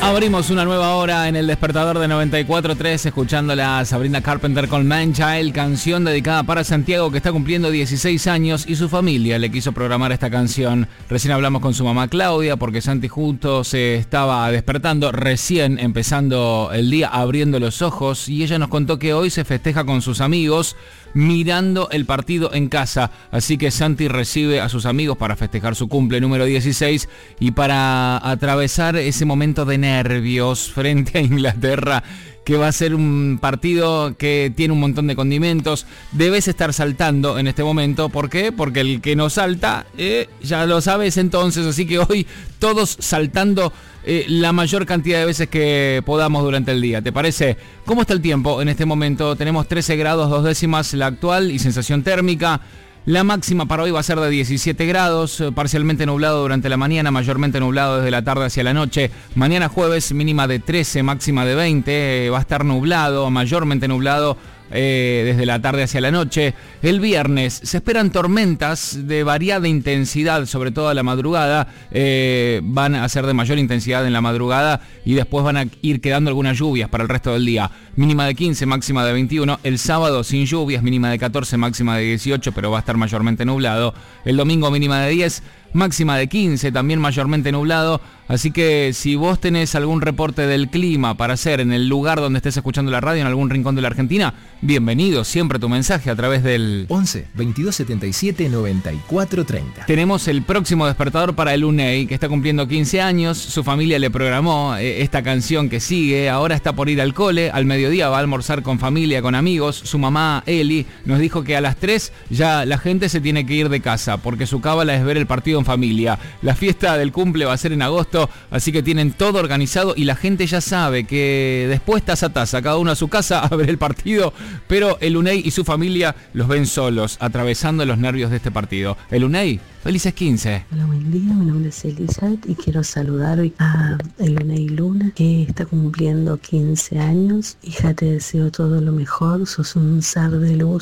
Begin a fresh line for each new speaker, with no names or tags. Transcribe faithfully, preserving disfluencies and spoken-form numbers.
Abrimos una nueva hora en el despertador de noventa y cuatro punto tres, escuchándola a Sabrina Carpenter con Man Child, canción dedicada para Santiago, que está cumpliendo dieciséis años y su familia le quiso programar esta canción. Recién hablamos con su mamá Claudia porque Santi justo se estaba despertando, recién empezando el día, abriendo los ojos, y ella nos contó que hoy se festeja con sus amigos mirando el partido en casa. Así que Santi recibe a sus amigos para festejar su cumple número dieciséis y para atravesar ese momento de nervios frente a Inglaterra, que va a ser un partido que tiene un montón de condimentos. Debes estar saltando en este momento. ¿Por qué? Porque el que no salta, eh, ya lo sabes entonces. Así que hoy todos saltando eh, la mayor cantidad de veces que podamos durante el día. ¿Te parece? ¿Cómo está el tiempo en este momento? Tenemos trece grados, dos décimas la actual y sensación térmica. La máxima para hoy va a ser de diecisiete grados, parcialmente nublado durante la mañana, mayormente nublado desde la tarde hacia la noche. Mañana jueves, mínima de trece, máxima de veinte, va a estar nublado, mayormente nublado eh, desde la tarde hacia la noche. El viernes se esperan tormentas de variada intensidad, sobre todo a la madrugada. Eh, van a ser de mayor intensidad en la madrugada y después van a ir quedando algunas lluvias para el resto del día. Mínima de quince, máxima de veintiuno. El sábado sin lluvias, mínima de catorce, máxima de dieciocho, pero va a estar mayormente nublado. El domingo mínima de diez, máxima de quince, también mayormente nublado. Así que si vos tenés algún reporte del clima para hacer en el lugar donde estés escuchando la radio, en algún rincón de la Argentina, bienvenido siempre tu mensaje a través del
once, veintidós setenta y siete, noventa y cuatro treinta.
Tenemos el próximo despertador para el Unai, que está cumpliendo quince años. Su familia le programó eh, esta canción que sigue. Ahora está por ir al cole. Al mediodía va a almorzar con familia, con amigos. Su mamá, Eli, nos dijo que a las tres ya la gente se tiene que ir de casa porque su cábala es ver el partido en familia. La fiesta del cumple va a ser en agosto, así que tienen todo organizado y la gente ya sabe que después taza a taza, cada uno a su casa a ver el partido, pero el Unai y su familia los ven solos, atravesando los nervios de este partido. El Unai, felices quince.
Hola, buen día, mi nombre es Elizabeth y quiero saludar hoy a el Unai Luna, que está cumpliendo quince años. Hija, te deseo todo lo mejor, sos un ser de luz